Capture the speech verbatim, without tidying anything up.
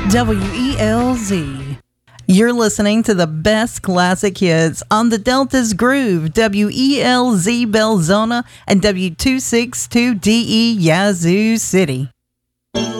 W E L Z. You're listening to the best classic hits on the Delta's Groove, W E L Z Belzona and W two sixty-two D E Yazoo City.